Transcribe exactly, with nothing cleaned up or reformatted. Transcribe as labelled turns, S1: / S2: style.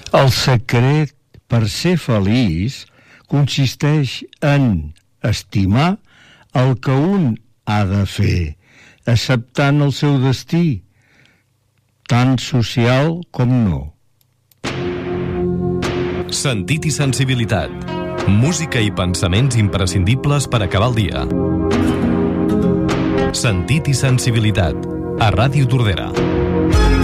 S1: El secret per ser feliç consisteix en estimar el que un ha de fer, acceptant el seu destí, tant social com no.
S2: Sentit i sensibilitat. Música i pensaments imprescindibles per acabar el dia. Sentit i sensibilitat. A Ràdio Tordera.